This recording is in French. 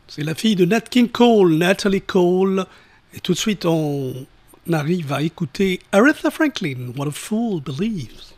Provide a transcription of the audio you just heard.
C'est la fille de Nat King Cole, Natalie Cole. Et tout de suite, on arrive à écouter Aretha Franklin, What a Fool Believes.